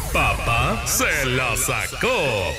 Papá se la sacó.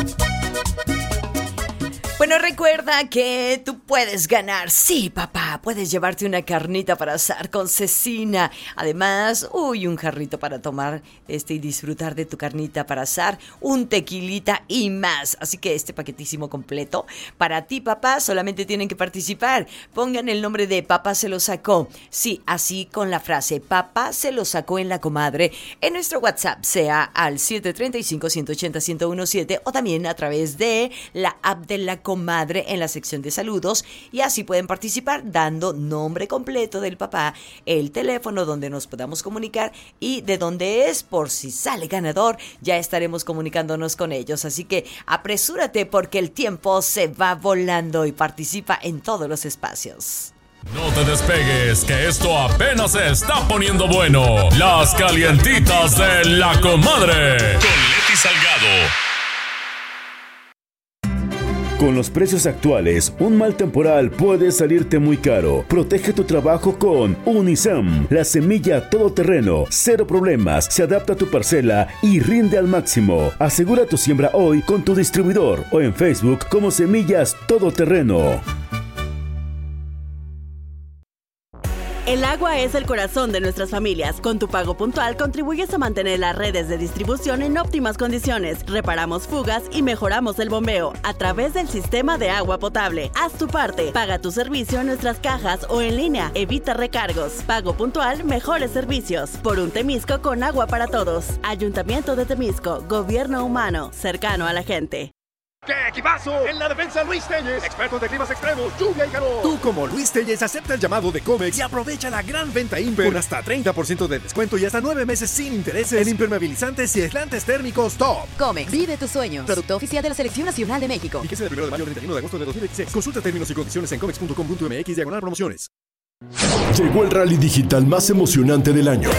Bueno, recuerda que tú puedes ganar. Sí, papá, puedes llevarte una carnita para asar con cecina. Además, un jarrito para tomar y disfrutar de tu carnita para asar, un tequilita y más. Así que este paquetísimo completo para ti, papá, solamente tienen que participar. Pongan el nombre de Papá se lo sacó. Sí, así con la frase Papá se lo sacó en la comadre. En nuestro WhatsApp, sea al 735-180-1017 o también a través de la app de la comadre en la sección de saludos, y así pueden participar dando nombre completo del papá, el teléfono donde nos podamos comunicar y de dónde es. Por si sale ganador, ya estaremos comunicándonos con ellos, así que apresúrate porque el tiempo se va volando y participa en todos los espacios. No te despegues, que esto apenas se está poniendo bueno. Las calientitas de la comadre con Leti Salgado. Con los precios actuales, un mal temporal puede salirte muy caro. Protege tu trabajo con Unisam, la semilla todoterreno, cero problemas, se adapta a tu parcela y rinde al máximo. Asegura tu siembra hoy con tu distribuidor o en Facebook como Semillas Todoterreno. El agua es el corazón de nuestras familias. Con tu pago puntual contribuyes a mantener las redes de distribución en óptimas condiciones. Reparamos fugas y mejoramos el bombeo a través del sistema de agua potable. Haz tu parte. Paga tu servicio en nuestras cajas o en línea. Evita recargos. Pago puntual, mejores servicios. Por un Temisco con agua para todos. Ayuntamiento de Temisco. Gobierno humano. Cercano a la gente. ¡Qué equipazo! En la defensa, Luis Telles, expertos de climas extremos, lluvia y calor. Tú, como Luis Telles, acepta el llamado de Comex y aprovecha la gran venta Imper con hasta 30% de descuento y hasta 9 meses sin intereses en impermeabilizantes y aislantes térmicos top. Comex, vive tus sueños. Producto oficial de la Selección Nacional de México. Fíjese del 1 de mayo al 31 de agosto de 2016. Consulta términos y condiciones en comex.com.mx/promociones. Llegó el rally digital más emocionante del año.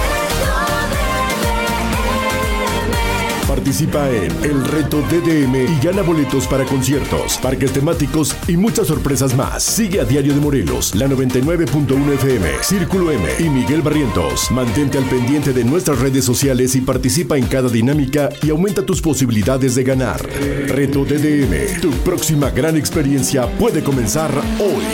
Participa en El Reto DDM y gana boletos para conciertos, parques temáticos y muchas sorpresas más. Sigue a Diario de Morelos, la 99.1 FM, Círculo M y Miguel Barrientos. Mantente al pendiente de nuestras redes sociales y participa en cada dinámica y aumenta tus posibilidades de ganar. Reto DDM, tu próxima gran experiencia puede comenzar hoy.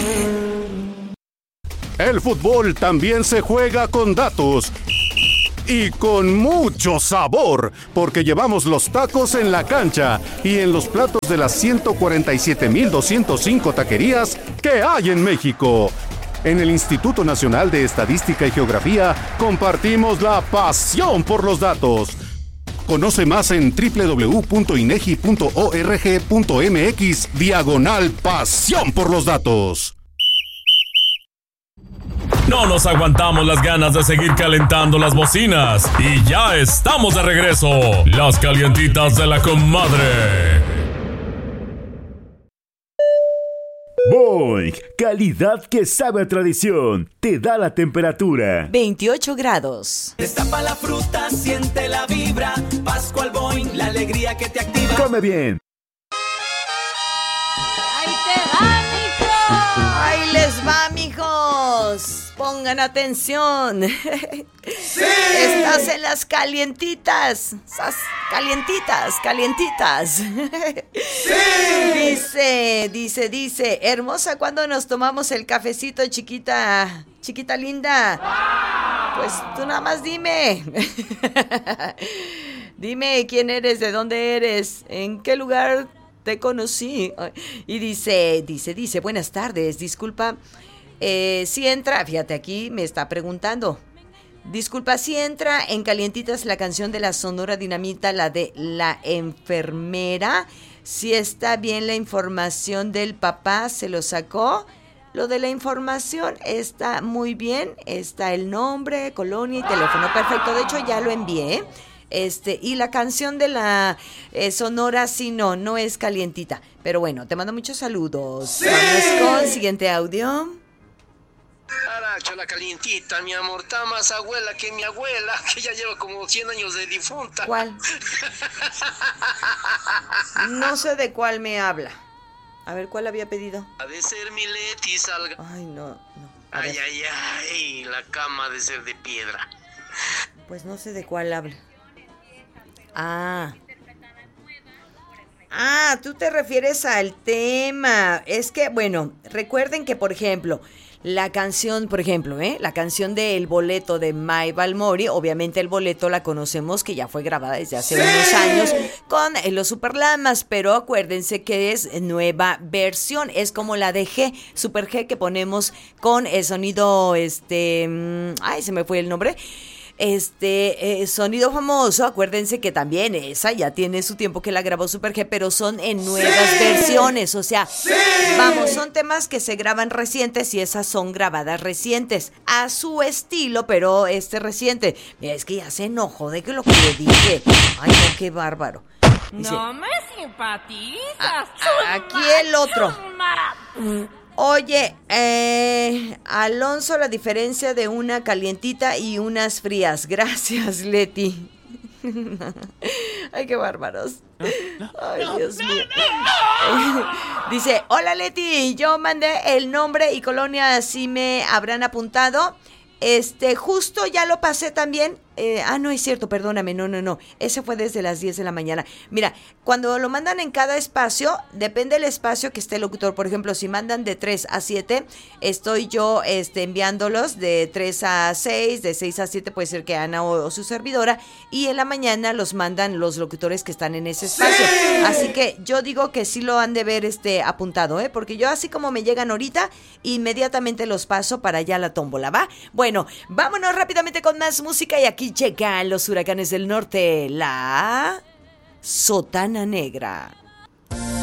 El fútbol también se juega con datos. Y con mucho sabor, porque llevamos los tacos en la cancha y en los platos de las 147,205 taquerías que hay en México. En el Instituto Nacional de Estadística y Geografía compartimos la pasión por los datos. Conoce más en www.inegi.org.mx/pasión por los datos. No nos aguantamos las ganas de seguir calentando las bocinas y ya estamos de regreso. Las calientitas de la comadre. Boing, calidad que sabe a tradición. Te da la temperatura. 28 grados. Destapa la fruta, siente la vibra. Pascual Boing, la alegría que te activa. Come bien. ¡Ahí te va, mijo! ¡Ahí les va, mijos! Pongan atención. ¡Sí! Estás en las calientitas. Estás calientitas. ¡Sí! Dice, hermosa, ¿cuándo nos tomamos el cafecito, chiquita linda? Pues tú nada más dime. Dime quién eres, de dónde eres, en qué lugar te conocí. Y dice, buenas tardes, disculpa. Si entra, fíjate, aquí me está preguntando. Disculpa, si entra en Calientitas la canción de la Sonora Dinamita, la de La Enfermera. Si está bien la información del papá, se lo sacó. Lo de la información está muy bien. Está el nombre, colonia y teléfono. Perfecto, de hecho ya lo envié. Y la canción de la Sonora, sí, no es calientita. Pero bueno, te mando muchos saludos. ¡Sí! Vamos con siguiente audio. Aracha, la calientita, mi amor, está más abuela que mi abuela, que ya lleva como 100 años de difunta. ¿Cuál? No sé de cuál me habla. A ver, ¿cuál había pedido? Ha de ser mi Leti Salgado. Ay, no. Ay, la cama ha de ser de piedra. Pues no sé de cuál habla. Tú te refieres al tema. Es que, bueno, recuerden que, por ejemplo, la canción de El Boleto de May Balmori, obviamente El Boleto la conocemos que ya fue grabada desde hace unos años con los Superlamas, pero acuérdense que es nueva versión, es como la de G, Super G que ponemos con el sonido, se me fue el nombre. Sonido famoso, acuérdense que también esa ya tiene su tiempo que la grabó Super G, pero son en nuevas versiones, o sea, vamos, son temas que se graban recientes y esas son grabadas recientes, a su estilo, pero reciente. Mira, es que ya se enojó de que lo que le dije. Ay, no, qué bárbaro. Dice, no me simpatizas. Aquí el otro. Oye, Alonso, la diferencia de una calientita y unas frías. Gracias, Leti. Ay, qué bárbaros. Ay, Dios mío. Dice, hola Leti, yo mandé el nombre y colonia, si me habrán apuntado. Justo ya lo pasé también. No es cierto, perdóname, no. Ese fue desde las 10 de la mañana. Mira, cuando lo mandan en cada espacio, depende del espacio que esté el locutor. Por ejemplo, si mandan de 3 a 7, estoy yo enviándolos de 3 a 6, de 6 a 7 puede ser que Ana o su servidora, y en la mañana los mandan los locutores que están en ese espacio. Así que yo digo que sí lo han de ver apuntado, porque yo así como me llegan ahorita, inmediatamente los paso para allá la tómbola, ¿va? Bueno, vámonos rápidamente con más música y aquí llegan los Huracanes del Norte, la Sotana Negra.